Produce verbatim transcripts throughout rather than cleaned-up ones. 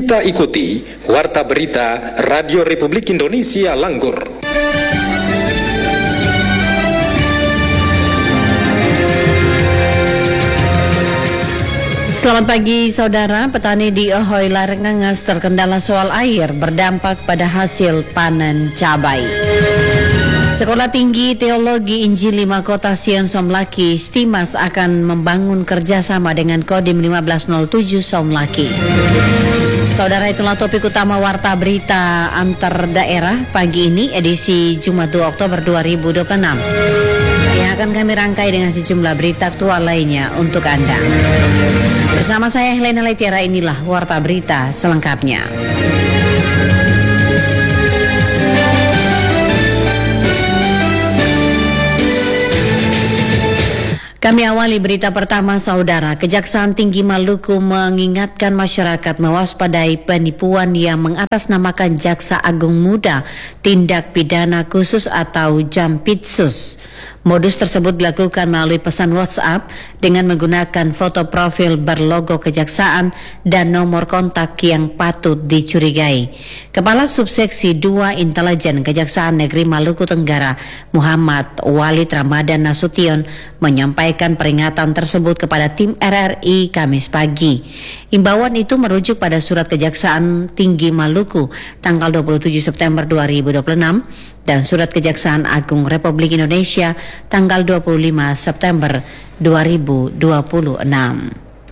Kita ikuti Warta Berita Radio Republik Indonesia Langgur. Selamat pagi saudara, petani di Ahoy Larengangas terkendala soal air berdampak pada hasil panen cabai. Sekolah Tinggi Teologi Injil lima Kota Sion Somlaki Stimas akan membangun kerjasama dengan Kodim lima belas nol tujuh Somlaki. Saudara, itulah topik utama Warta Berita Antar Daerah pagi ini edisi Jumat dua Oktober dua ribu dua puluh enam. Yang akan kami rangkai dengan sejumlah berita aktual lainnya untuk Anda. Bersama saya Helena Letiara, inilah Warta Berita selengkapnya. Kami awali berita pertama saudara. Kejaksaan Tinggi Maluku mengingatkan masyarakat mewaspadai penipuan yang mengatasnamakan Jaksa Agung Muda Tindak Pidana Khusus atau Jampitsus. Modus tersebut dilakukan melalui pesan WhatsApp dengan menggunakan foto profil berlogo kejaksaan dan nomor kontak yang patut dicurigai. Kepala Subseksi dua Intelijen Kejaksaan Negeri Maluku Tenggara, Muhammad Walid Ramadan Nasution, menyampaikan peringatan tersebut kepada tim R R I Kamis pagi. Imbauan itu merujuk pada surat Kejaksaan Tinggi Maluku tanggal dua puluh tujuh September dua ribu dua puluh enam dan surat Kejaksaan Agung Republik Indonesia tanggal dua puluh lima September dua ribu dua puluh enam.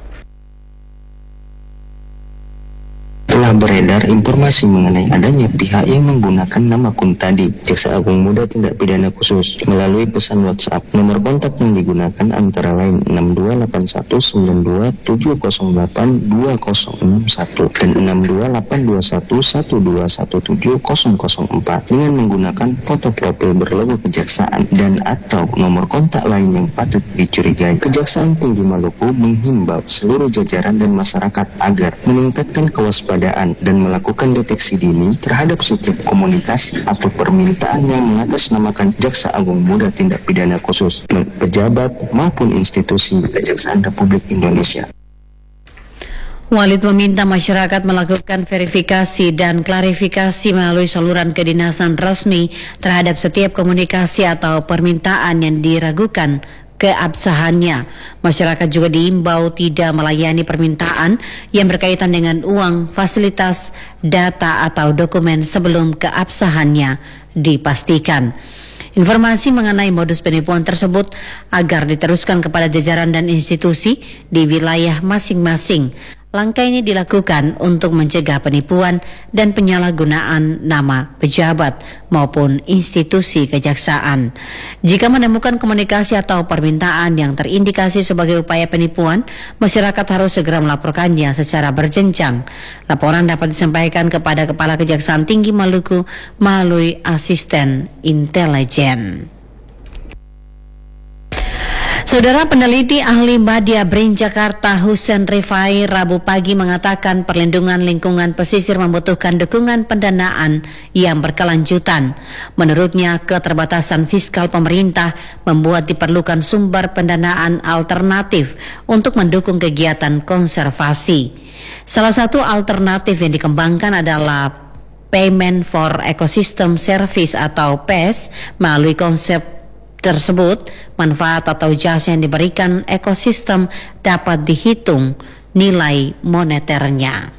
Telah beredar informasi mengenai adanya pihak yang menggunakan nama akun tadi, Jaksa Agung Muda Tindak Pidana Khusus, melalui pesan WhatsApp. Nomor kontak yang digunakan antara lain enam dua delapan satu sembilan dua tujuh nol delapan dua nol enam satu dan enam dua delapan dua satu satu dua satu tujuh nol nol empat dengan menggunakan foto profil berlogo kejaksaan dan atau nomor kontak lain yang patut dicurigai. Kejaksaan Tinggi Maluku menghimbau seluruh jajaran dan masyarakat agar meningkatkan kewaspadaan dan melakukan deteksi dini terhadap setiap komunikasi atau permintaan yang mengatasnamakan Jaksa Agung Muda Tindak Pidana Khusus, pejabat maupun institusi Kejaksaan Republik Indonesia. Walid meminta masyarakat melakukan verifikasi dan klarifikasi melalui saluran kedinasan resmi terhadap setiap komunikasi atau permintaan yang diragukan keabsahannya. Masyarakat juga diimbau tidak melayani permintaan yang berkaitan dengan uang, fasilitas, data atau dokumen sebelum keabsahannya dipastikan. Informasi mengenai modus penipuan tersebut agar diteruskan kepada jajaran dan institusi di wilayah masing-masing. Langkah ini dilakukan untuk mencegah penipuan dan penyalahgunaan nama pejabat maupun institusi kejaksaan. Jika menemukan komunikasi atau permintaan yang terindikasi sebagai upaya penipuan, masyarakat harus segera melaporkannya secara berjenjang. Laporan dapat disampaikan kepada Kepala Kejaksaan Tinggi Maluku melalui asisten intelijen. Saudara, peneliti ahli Media Brin Jakarta Husein Rifai Rabu pagi mengatakan perlindungan lingkungan pesisir membutuhkan dukungan pendanaan yang berkelanjutan. Menurutnya, keterbatasan fiskal pemerintah membuat diperlukan sumber pendanaan alternatif untuk mendukung kegiatan konservasi. Salah satu alternatif yang dikembangkan adalah Payment for Ecosystem Service atau P E S. Melalui konsep tersebut, manfaat atau jasa yang diberikan ekosistem dapat dihitung nilai moneternya.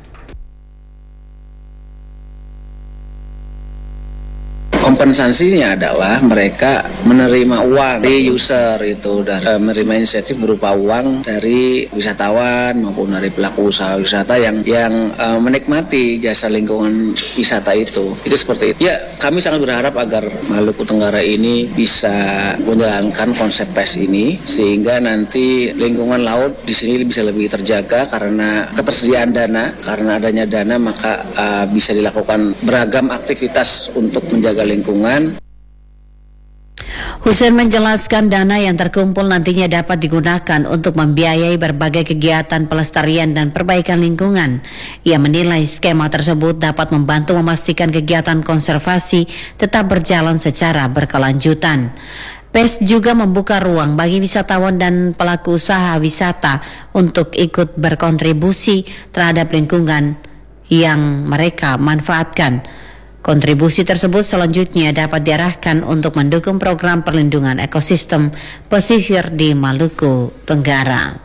Kompensasinya adalah mereka menerima uang dari user itu, dan e, menerima insentif berupa uang dari wisatawan maupun dari pelaku usaha wisata yang yang e, menikmati jasa lingkungan wisata itu. Itu seperti itu. Ya, kami sangat berharap agar Maluku Tenggara ini bisa menjalankan konsep P E S ini sehingga nanti lingkungan laut di sini bisa lebih terjaga karena ketersediaan dana. Karena adanya dana maka e, bisa dilakukan beragam aktivitas untuk menjaga lingkungan. Husein menjelaskan dana yang terkumpul nantinya dapat digunakan untuk membiayai berbagai kegiatan pelestarian dan perbaikan lingkungan. Ia menilai skema tersebut dapat membantu memastikan kegiatan konservasi tetap berjalan secara berkelanjutan. P E S juga membuka ruang bagi wisatawan dan pelaku usaha wisata untuk ikut berkontribusi terhadap lingkungan yang mereka manfaatkan. Kontribusi tersebut selanjutnya dapat diarahkan untuk mendukung program perlindungan ekosistem pesisir di Maluku Tenggara.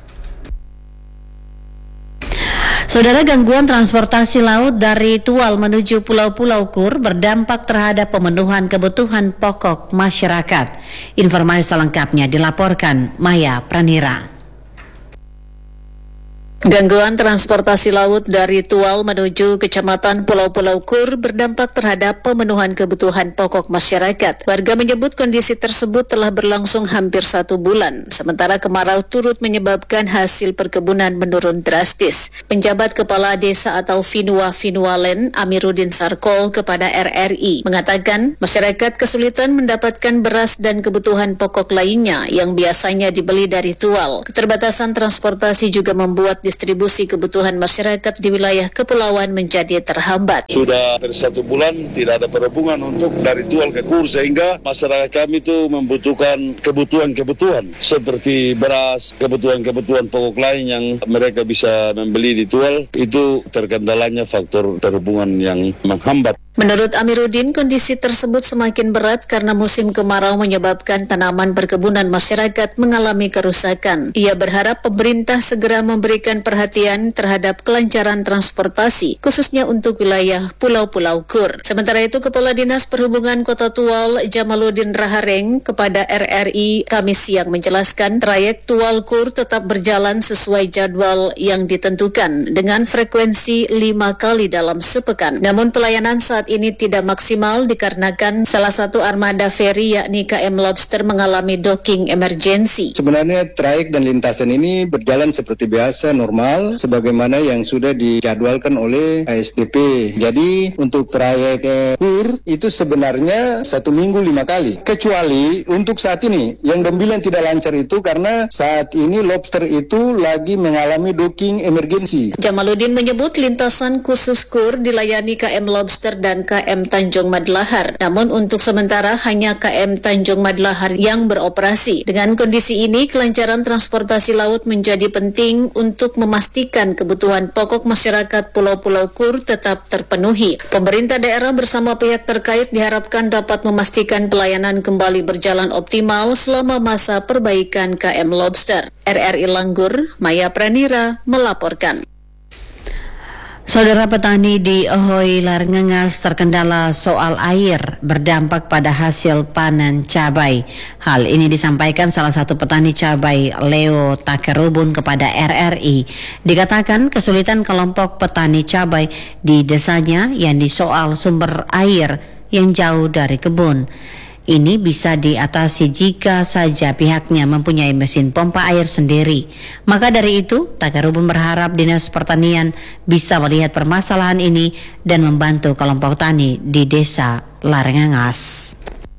Saudara, gangguan transportasi laut dari Tual menuju Pulau-Pulau Kur berdampak terhadap pemenuhan kebutuhan pokok masyarakat. Informasi selengkapnya dilaporkan Maya Pranira. Gangguan transportasi laut dari Tual menuju Kecamatan Pulau-Pulau Kur berdampak terhadap pemenuhan kebutuhan pokok masyarakat. Warga menyebut kondisi tersebut telah berlangsung hampir satu bulan, sementara kemarau turut menyebabkan hasil perkebunan menurun drastis. Penjabat Kepala Desa atau Finua Finualen, Amiruddin Sarkol, kepada R R I mengatakan masyarakat kesulitan mendapatkan beras dan kebutuhan pokok lainnya yang biasanya dibeli dari Tual. Keterbatasan transportasi juga membuat distribusi kebutuhan masyarakat di wilayah kepulauan menjadi terhambat. Sudah dari satu bulan tidak ada perhubungan untuk dari Tual ke Kur, sehingga masyarakat kami itu membutuhkan kebutuhan-kebutuhan seperti beras, kebutuhan-kebutuhan pokok lain yang mereka bisa membeli di Tual. Itu terkendalanya faktor perhubungan yang menghambat. Menurut Amiruddin, kondisi tersebut semakin berat karena musim kemarau menyebabkan tanaman perkebunan masyarakat mengalami kerusakan. Ia berharap pemerintah segera memberikan perhatian terhadap kelancaran transportasi, khususnya untuk wilayah Pulau-Pulau Kur. Sementara itu, Kepala Dinas Perhubungan Kota Tual, Jamaluddin Rahareng, kepada R R I Kamis siang menjelaskan trayek Tual Kur tetap berjalan sesuai jadwal yang ditentukan dengan frekuensi lima kali dalam sepekan. Namun pelayanan saat ini tidak maksimal dikarenakan salah satu armada feri yakni K M Lobster mengalami docking emergensi. Sebenarnya trayek dan lintasan ini berjalan seperti biasa normal sebagaimana yang sudah dijadwalkan oleh A S D P. Jadi untuk trayek eh, Kur itu sebenarnya satu minggu lima kali. Kecuali untuk saat ini yang Gembilan tidak lancar itu karena saat ini Lobster itu lagi mengalami docking emergensi. Jamaluddin menyebut lintasan khusus Kur dilayani K M Lobster dan K M Tanjung Madlahar. Namun untuk sementara hanya K M Tanjung Madlahar yang beroperasi. Dengan kondisi ini, kelancaran transportasi laut menjadi penting untuk memastikan kebutuhan pokok masyarakat Pulau-Pulau Kur tetap terpenuhi. Pemerintah daerah bersama pihak terkait diharapkan dapat memastikan pelayanan kembali berjalan optimal selama masa perbaikan K M Lobster. R R I Langgur, Maya Pranira melaporkan. Saudara, petani di Ohoi Larengengas terkendala soal air berdampak pada hasil panen cabai. Hal ini disampaikan salah satu petani cabai, Leo Takerubun, kepada R R I. Dikatakan kesulitan kelompok petani cabai di desanya yang disoal sumber air yang jauh dari kebun. Ini bisa diatasi jika saja pihaknya mempunyai mesin pompa air sendiri. Maka dari itu, Takarubun berharap Dinas Pertanian bisa melihat permasalahan ini dan membantu kelompok tani di Desa Larengengas.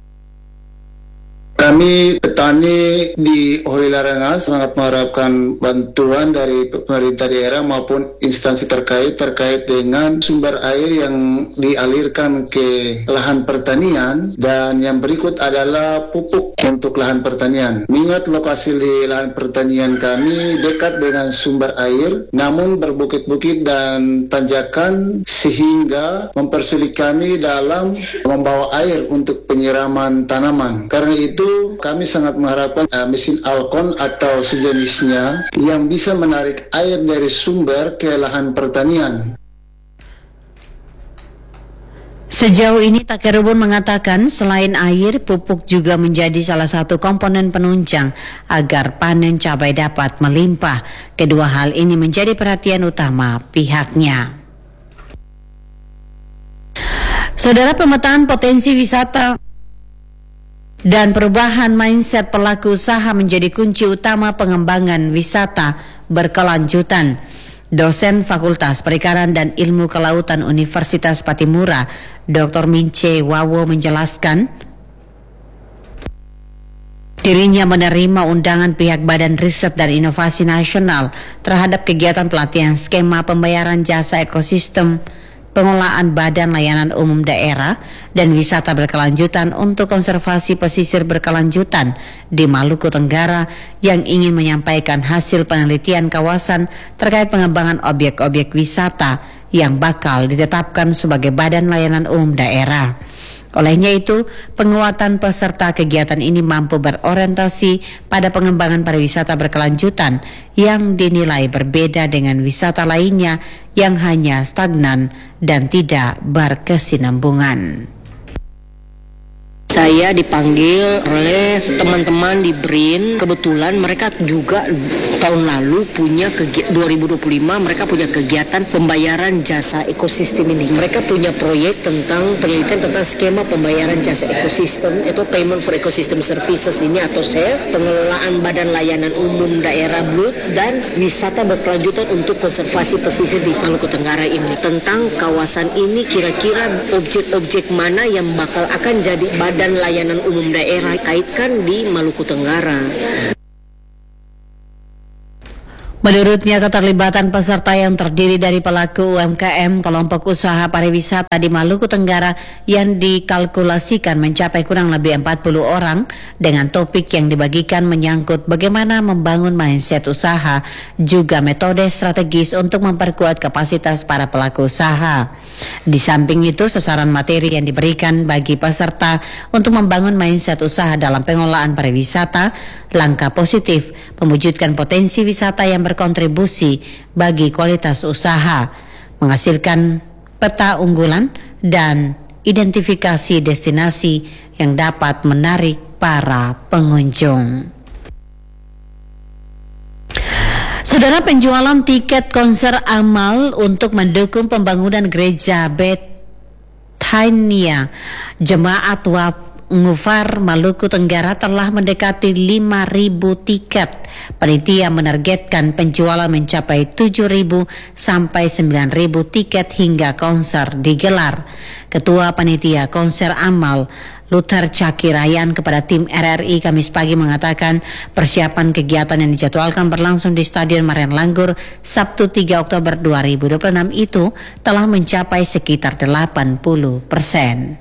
Kami petani di Ohoi Larengengas sangat mengharapkan bantuan dari pemerintah daerah maupun instansi terkait terkait dengan sumber air yang dialirkan ke lahan pertanian, dan yang berikut adalah pupuk untuk lahan pertanian. Mengingat lokasi di lahan pertanian kami dekat dengan sumber air, namun berbukit-bukit dan tanjakan sehingga mempersulit kami dalam membawa air untuk penyiraman tanaman. Karena itu kami sangat mengharapkan uh, mesin Alkon atau sejenisnya yang bisa menarik air dari sumber ke lahan pertanian. Sejauh ini Takerubun mengatakan selain air, pupuk juga menjadi salah satu komponen penunjang agar panen cabai dapat melimpah. Kedua hal ini menjadi perhatian utama pihaknya. Saudara, pemetaan potensi wisata dan perubahan mindset pelaku usaha menjadi kunci utama pengembangan wisata berkelanjutan. Dosen Fakultas Perikanan dan Ilmu Kelautan Universitas Patimura, Doktor Mince Wawo menjelaskan, dirinya menerima undangan pihak Badan Riset dan Inovasi Nasional terhadap kegiatan pelatihan skema pembayaran jasa ekosistem pengelolaan Badan Layanan Umum Daerah dan wisata berkelanjutan untuk konservasi pesisir berkelanjutan di Maluku Tenggara yang ingin menyampaikan hasil penelitian kawasan terkait pengembangan objek-objek wisata yang bakal ditetapkan sebagai Badan Layanan Umum Daerah. Olehnya itu, penguatan peserta kegiatan ini mampu berorientasi pada pengembangan pariwisata berkelanjutan yang dinilai berbeda dengan wisata lainnya yang hanya stagnan dan tidak berkesinambungan. Saya dipanggil oleh teman-teman di B R I N. Kebetulan mereka juga tahun lalu punya kegiatan, dua ribu dua puluh lima mereka punya kegiatan pembayaran jasa ekosistem ini. Mereka punya proyek tentang penelitian tentang skema pembayaran jasa ekosistem, itu Payment for Ecosystem Services ini atau S E S, pengelolaan Badan Layanan Umum Daerah B L U D, dan wisata berkelanjutan untuk konservasi pesisir di Maluku Tenggara ini. Tentang kawasan ini kira-kira objek-objek mana yang bakal akan jadi badan dan layanan umum daerah kaitkan di Maluku Tenggara. Menurutnya, keterlibatan peserta yang terdiri dari pelaku U M K M, kelompok usaha pariwisata di Maluku Tenggara yang dikalkulasikan mencapai kurang lebih empat puluh orang dengan topik yang dibagikan menyangkut bagaimana membangun mindset usaha, juga metode strategis untuk memperkuat kapasitas para pelaku usaha. Di samping itu, sasaran materi yang diberikan bagi peserta untuk membangun mindset usaha dalam pengelolaan pariwisata, langkah positif, mewujudkan potensi wisata yang berkontribusi bagi kualitas usaha, menghasilkan peta unggulan dan identifikasi destinasi yang dapat menarik para pengunjung. Saudara, penjualan tiket konser amal untuk mendukung pembangunan gereja Bethania Jemaat Waqf Ngufar Maluku Tenggara telah mendekati lima ribu tiket. Panitia menargetkan penjualan mencapai tujuh ribu sampai sembilan ribu tiket hingga konser digelar. Ketua Panitia Konser Amal Luther Cakirayan kepada tim R R I Kamis pagi mengatakan persiapan kegiatan yang dijadwalkan berlangsung di Stadion Maren Langgur Sabtu tiga Oktober dua ribu dua puluh enam itu telah mencapai sekitar delapan puluh persen.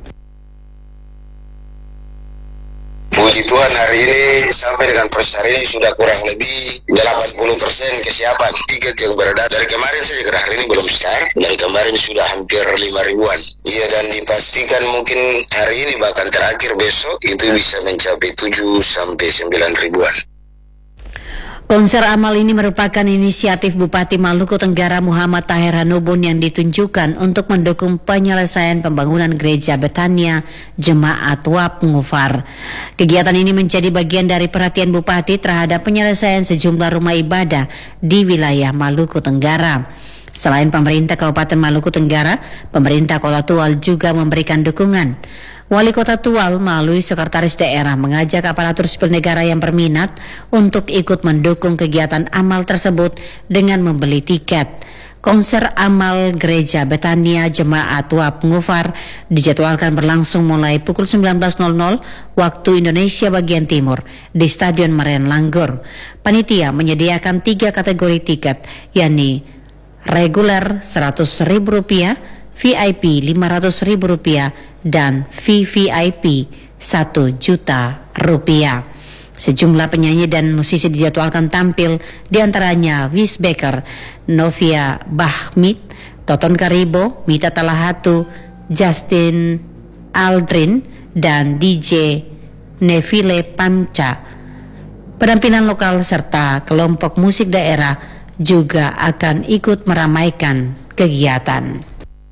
Puji Tuhan, hari ini sampai dengan proses hari ini sudah kurang lebih delapan puluh persen kesiapan tiket yang beredar. Dari kemarin saja ke hari ini belum start, dari kemarin sudah hampir lima ribuan. Iya, dan dipastikan mungkin hari ini bahkan terakhir besok itu bisa mencapai tujuh sampai sembilan ribuan. Konser amal ini merupakan inisiatif Bupati Maluku Tenggara Muhammad Tahir Hanubun yang ditunjukkan untuk mendukung penyelesaian pembangunan gereja Bethania Jemaat Waqf Ngufar. Kegiatan ini menjadi bagian dari perhatian Bupati terhadap penyelesaian sejumlah rumah ibadah di wilayah Maluku Tenggara. Selain pemerintah Kabupaten Maluku Tenggara, pemerintah Kota Tual juga memberikan dukungan. Wali Kota Tual melalui Sekretaris Daerah mengajak aparatur sipil negara yang berminat untuk ikut mendukung kegiatan amal tersebut dengan membeli tiket. Konser amal Gereja Bethania Jemaat Waqf Ngufar dijadwalkan berlangsung mulai pukul sembilan belas waktu Indonesia bagian Timur di Stadion Maren Langgur. Panitia menyediakan tiga kategori tiket, yakni reguler seratus ribu rupiah, V I P lima ratus ribu rupiah, dan V V I P satu juta rupiah. Sejumlah penyanyi dan musisi dijadwalkan tampil, diantaranya Wis Baker, Novia Bahmit, Toton Karibo, Mita Talahatu, Justin Aldrin, dan D J Neville Panca. Penampilan lokal serta kelompok musik daerah juga akan ikut meramaikan kegiatan.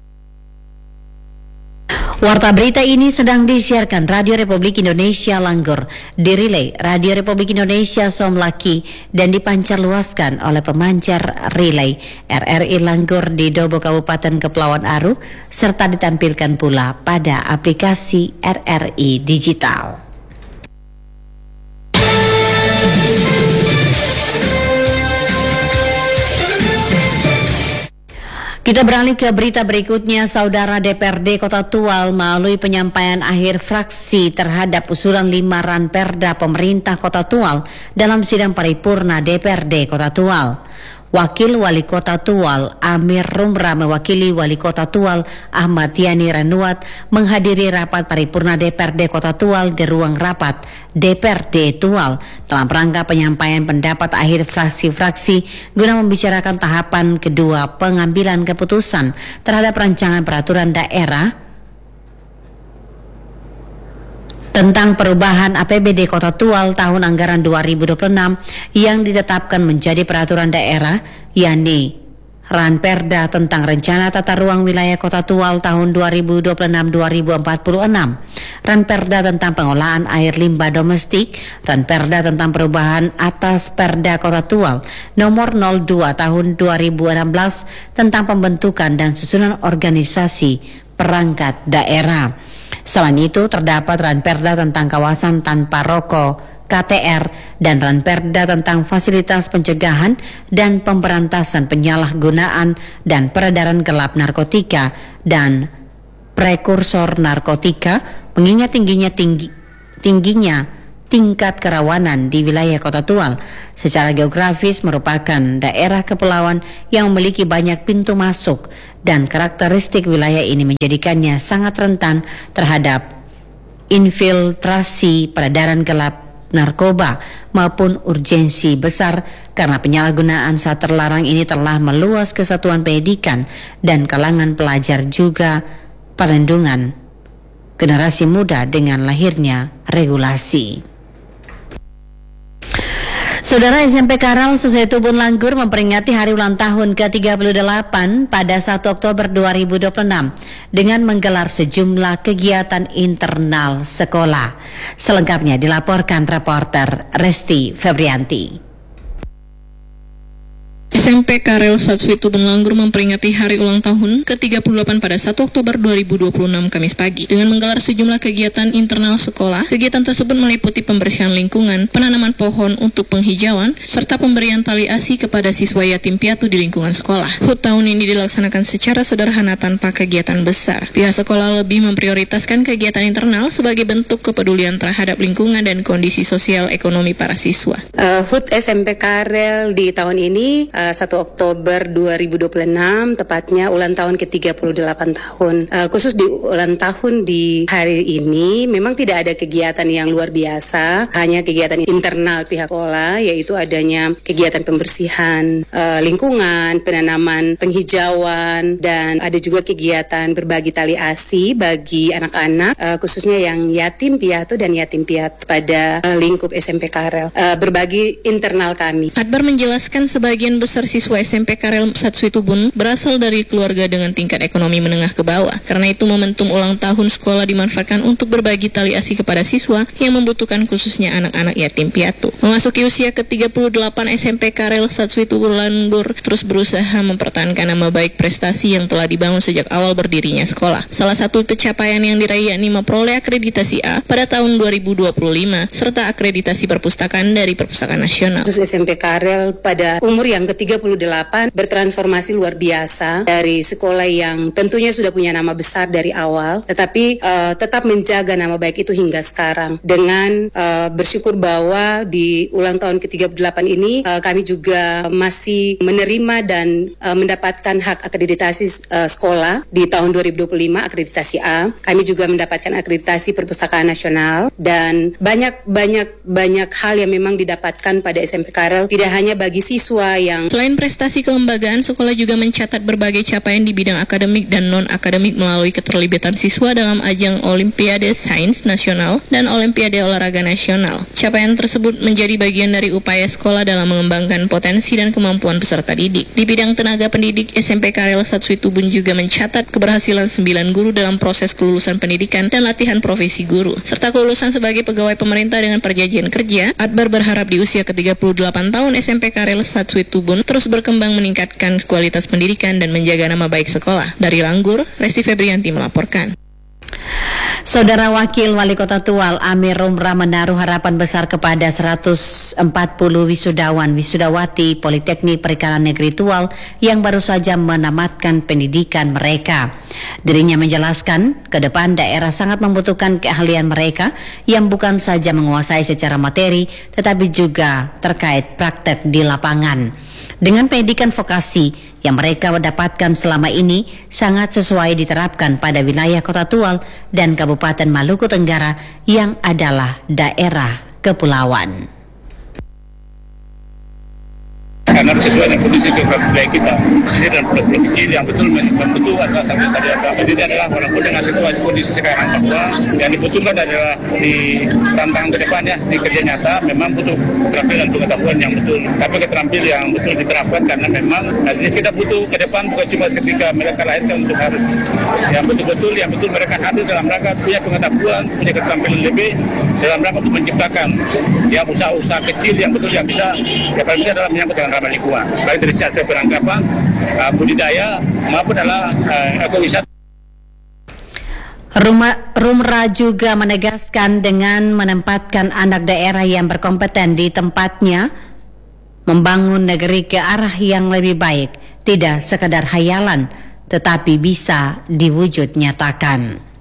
Warta berita ini sedang disiarkan Radio Republik Indonesia Langgur, dirilai Radio Republik Indonesia Somlaki, dan dipancarluaskan oleh pemancar relay R R I Langgur di Dobo Kabupaten Kepulauan Aru, serta ditampilkan pula pada aplikasi R R I Digital. Kita beralih ke berita berikutnya. Saudara, D P R D Kota Tual melalui penyampaian akhir fraksi terhadap usulan lima ranperda pemerintah Kota Tual dalam sidang paripurna D P R D Kota Tual. Wakil Wali Kota Tual Amir Rumra mewakili Wali Kota Tual Ahmad Yani Ranuat menghadiri rapat paripurna D P R D Kota Tual di ruang rapat D P R D Tual dalam rangka penyampaian pendapat akhir fraksi-fraksi guna membicarakan tahapan kedua pengambilan keputusan terhadap rancangan peraturan daerah tentang perubahan A P B D Kota Tual tahun anggaran dua ribu dua puluh enam yang ditetapkan menjadi peraturan daerah, yakni Ranperda tentang Rencana Tata Ruang Wilayah Kota Tual tahun dua ribu dua puluh enam sampai dua ribu empat puluh enam, Ranperda tentang pengolahan air limbah domestik, Ranperda tentang perubahan atas Perda Kota Tual nomor nol dua tahun dua ribu enam belas tentang pembentukan dan susunan organisasi perangkat daerah. Selain itu, terdapat Ranperda tentang kawasan tanpa rokok K T R dan Ranperda tentang fasilitas pencegahan dan pemberantasan penyalahgunaan dan peredaran gelap narkotika dan prekursor narkotika, mengingat tingginya tinggi tingginya tingkat kerawanan di wilayah Kota Tual. Secara geografis merupakan daerah kepulauan yang memiliki banyak pintu masuk dan karakteristik wilayah ini menjadikannya sangat rentan terhadap infiltrasi peredaran gelap narkoba maupun urgensi besar karena penyalahgunaan saat terlarang ini telah meluas ke satuan pendidikan dan kalangan pelajar juga perlindungan generasi muda dengan lahirnya regulasi. Saudara, S M P Karel Sesuai Langgur memperingati hari ulang tahun ke tiga puluh delapan pada satu Oktober dua ribu dua puluh enam dengan menggelar sejumlah kegiatan internal sekolah. Selengkapnya dilaporkan reporter Resti Febrianti. S M P Karel Sesuai Langgur memperingati hari ulang tahun ke tiga puluh delapan pada satu Oktober dua ribu dua puluh enam Kamis pagi dengan menggelar sejumlah kegiatan internal sekolah. Kegiatan tersebut meliputi pembersihan lingkungan, penanaman pohon untuk penghijauan, serta pemberian tali asi kepada siswa yatim piatu di lingkungan sekolah. H U T tahun ini dilaksanakan secara sederhana tanpa kegiatan besar. Pihak sekolah lebih memprioritaskan kegiatan internal sebagai bentuk kepedulian terhadap lingkungan dan kondisi sosial ekonomi para siswa. Uh, H U T S M P Karel di tahun ini uh, satu Oktober dua ribu dua puluh enam, tepatnya ulang tahun ke tiga puluh delapan tahun. Uh, khusus di ulang tahun di hari ini memang tidak ada kegiatan yang luar biasa, hanya kegiatan internal pihak sekolah, yaitu adanya kegiatan pembersihan uh, lingkungan, penanaman penghijauan, dan ada juga kegiatan berbagi tali asi bagi anak-anak, uh, khususnya yang yatim piatu dan yatim piatu pada uh, lingkup S M P Karel, uh, berbagi internal kami. Akbar menjelaskan sebagian besar siswa S M P Karel Satsui Tubun berasal dari keluarga dengan tingkat ekonomi menengah ke bawah. Karena itu momentum ulang tahun sekolah dimanfaatkan untuk berbagi tali asi kepada siswa yang membutuhkan, khususnya anak-anak yatim piatu. Memasuki usia ke tiga puluh delapan, S M P Karel Satsui Tubun Langgur terus berusaha mempertahankan nama baik prestasi yang telah dibangun sejak awal berdirinya sekolah. Salah satu pencapaian yang diraih yakni memperoleh akreditasi A pada tahun dua ribu dua puluh lima serta akreditasi perpustakaan dari Perpustakaan Nasional. Khusus S M P Karel pada umur yang ke tiga puluh delapan bertransformasi luar biasa dari sekolah yang tentunya sudah punya nama besar dari awal, tetapi uh, tetap menjaga nama baik itu hingga sekarang. Dengan uh, bersyukur bahwa di ulang tahun ke tiga puluh delapan ini uh, kami juga masih menerima dan uh, mendapatkan hak akreditasi uh, sekolah di tahun dua ribu dua puluh lima, akreditasi A. Kami juga mendapatkan akreditasi Perpustakaan Nasional, dan banyak banyak banyak hal yang memang didapatkan pada S M P Karel, tidak hanya bagi siswa yang. Selain prestasi kelembagaan, sekolah juga mencatat berbagai capaian di bidang akademik dan non-akademik melalui keterlibatan siswa dalam ajang Olimpiade Sains Nasional dan Olimpiade Olahraga Nasional. Capaian tersebut menjadi bagian dari upaya sekolah dalam mengembangkan potensi dan kemampuan peserta didik. Di bidang tenaga pendidik, S M P Karel Satsui Tubun juga mencatat keberhasilan sembilan guru dalam proses kelulusan pendidikan dan latihan profesi guru, serta kelulusan sebagai pegawai pemerintah dengan perjanjian kerja. Akbar berharap di usia ke tiga puluh delapan tahun S M P Karel Satsui Tubun terus berkembang meningkatkan kualitas pendidikan dan menjaga nama baik sekolah. Dari Langgur, Resti Febrianti melaporkan. Saudara Wakil Wali Kota Tual Amir Rumra menaruh harapan besar kepada seratus empat puluh wisudawan wisudawati Politeknik Perikanan Negeri Tual yang baru saja menamatkan pendidikan mereka. Dirinya menjelaskan, ke depan daerah sangat membutuhkan keahlian mereka yang bukan saja menguasai secara materi, tetapi juga terkait praktek di lapangan. Dengan pendidikan vokasi yang mereka dapatkan selama ini sangat sesuai diterapkan pada wilayah Kota Tual dan Kabupaten Maluku Tenggara yang adalah daerah kepulauan. Karena sesuai dengan kondisi geografi kita, pesisir dan pulau-pulau kecil yang betul membutuhkan adalah sampai saja agama. Jadi adalah walaupun dengan situasi kondisi sekarang bahwa yang dibutuhkan adalah di tantangan ke depan ya, di kerja nyata memang butuh keterampilan pengetahuan yang betul. Tapi keterampilan yang betul diterapkan karena memang nanti kita butuh ke depan bukan cuma ketika mereka lahirkan untuk harus yang betul-betul yang betul mereka hadir dalam rangka punya pengetahuan, punya keterampilan lebih dalam rangka untuk menciptakan ya usaha-usaha kecil yang betul yang bisa ya paling bisa dalam menyangkut dengan ramah lingkungan, baik dari sektor penangkapan, uh, budidaya maupun adalah uh, ekowisata. Rumah, Rumra juga menegaskan dengan menempatkan anak daerah yang berkompeten di tempatnya, membangun negeri ke arah yang lebih baik, tidak sekadar hayalan, tetapi bisa diwujud nyatakan.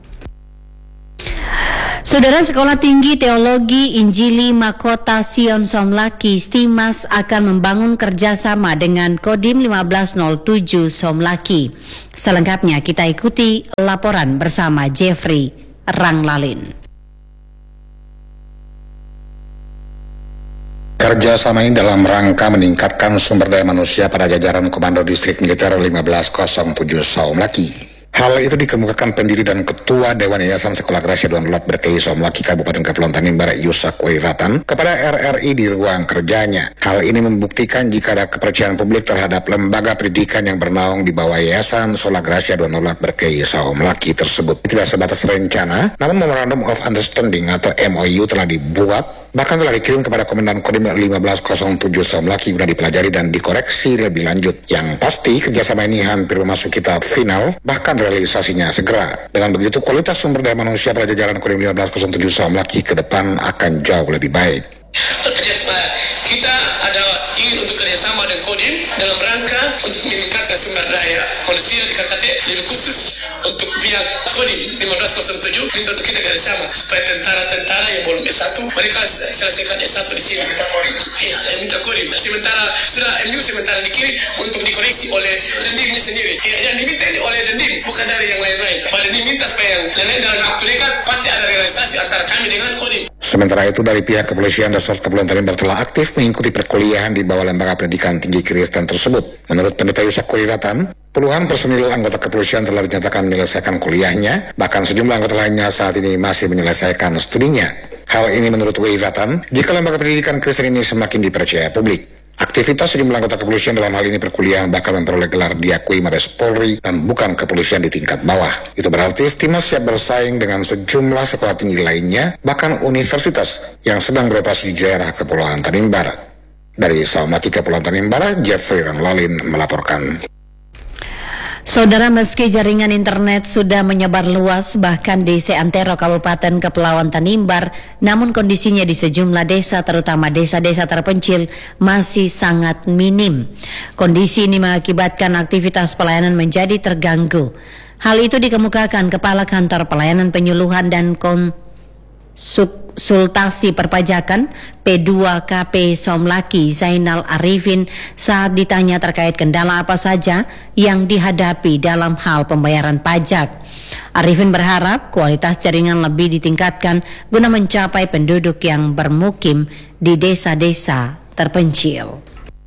Saudara, Sekolah Tinggi Teologi Injili Mahkota Sion Somlaki Stimas akan membangun kerjasama dengan Kodim lima belas nol tujuh Somlaki. Selengkapnya kita ikuti laporan bersama Jeffrey Ranglalin. Kerjasama ini dalam rangka meningkatkan sumber daya manusia pada jajaran Komando Distrik Militer lima belas nol tujuh Somlaki. Hal itu dikemukakan pendiri dan Ketua Dewan Yayasan Sekolah Gracia Tuan Lot Berkei Somlaki Kabupaten Kepulauan Tanimbar Yusak Wairatan kepada R R I di ruang kerjanya. Hal ini membuktikan jika ada kepercayaan publik terhadap lembaga pendidikan yang bernaung di bawah Yayasan Sekolah Gracia Tuan Lot Berkei Somlaki tersebut. Tidak sebatas rencana, namun Memorandum of Understanding atau M O U telah dibuat, bahkan telah dikirim kepada Komandan Kodim lima belas nol tujuh Somlaki guna dipelajari dan dikoreksi lebih lanjut. Yang pasti kerjasama ini hampir memasuki tahap final, bahkan realisasinya segera. Dengan begitu kualitas sumber daya manusia pada jajaran Kodim lima belas nol tujuh Somlaki ke depan akan jauh lebih baik. Kita ada ingin untuk kerjasama dengan Kodim dalam rangka untuk meningkatkan sumber daya manusia di K K T, lebih khusus untuk pihak Kodim lima belas nol tujuh minta untuk kita kerjasama supaya tentara-tentara yang belum S satu mereka selesaikan S satu di sini. Ya, yang minta Kodim. Sementara sudah M U sementara dikirim untuk dikoreksi oleh Dendimnya sendiri. Ya, yang diminta ini oleh Dendim bukan dari yang lain-lain. Pada diminta supaya yang lain-lain dalam waktu dekat pasti ada realisasi antara kami dengan Kodim. Sementara itu dari pihak kepolisian Resort Kepulauan Tanimbar telah aktif mengikuti perkuliahan di bawah lembaga pendidikan tinggi Kristen tersebut. Menurut Pendeta Yusak Wairatan, puluhan personil anggota kepolisian telah dinyatakan menyelesaikan kuliahnya, bahkan sejumlah anggota lainnya saat ini masih menyelesaikan studinya. Hal ini menurut Wairatan, jika lembaga pendidikan Kristen ini semakin dipercaya publik. Aktivitas sejumlah anggota kepolisian dalam hal ini perkuliahan bahkan memperoleh gelar diakui Mabes Polri dan bukan kepolisian di tingkat bawah. Itu berarti Stimas siap bersaing dengan sejumlah sekolah tinggi lainnya, bahkan universitas yang sedang beroperasi di daerah Kepulauan Tanimbar. Dari Somlaki Kepulauan Tanimbar, Jeffrey Ranglalin melaporkan. Saudara, meski jaringan internet sudah menyebar luas bahkan di seantero Kabupaten Kepulauan Tanimbar, namun kondisinya di sejumlah desa terutama desa-desa terpencil masih sangat minim. Kondisi ini mengakibatkan aktivitas pelayanan menjadi terganggu. Hal itu dikemukakan Kepala Kantor Pelayanan Penyuluhan dan Konsultasi Perpajakan P dua K P Somlaki Zainal Arifin saat ditanya terkait kendala apa saja yang dihadapi dalam hal pembayaran pajak. Arifin berharap kualitas jaringan lebih ditingkatkan guna mencapai penduduk yang bermukim di desa-desa terpencil.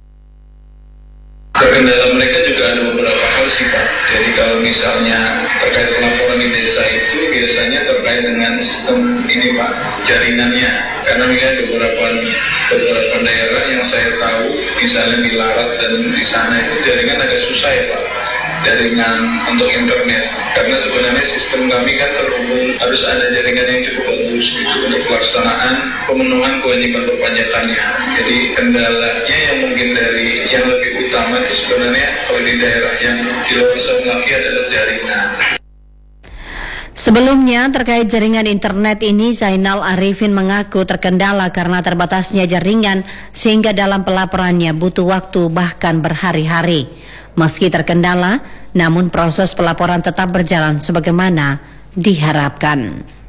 Terkendala mereka juga ada beberapa hal sih Pak. Jadi kalau misalnya terkait pelaporan di desa itu biasanya terkait dengan sistem ini Pak, jaringannya. Karena melihat beberapa beberapa daerah yang saya tahu, misalnya di Larat dan di sana itu jaringan agak susah ya Pak, jaringan untuk internet. Karena sebenarnya sistem kami kan terhubung harus ada jaringan yang cukup bagus gitu, untuk pelaksanaan pemenuhan kewajiban perpajakannya. Jadi kendalanya yang mungkin dari yang lebih utama itu sebenarnya kalau di daerah yang di luar Somlaki adalah jaringan. Sebelumnya terkait jaringan internet ini, Zainal Arifin mengaku terkendala karena terbatasnya jaringan sehingga dalam pelaporannya butuh waktu bahkan berhari-hari. Meski terkendala, namun proses pelaporan tetap berjalan sebagaimana diharapkan.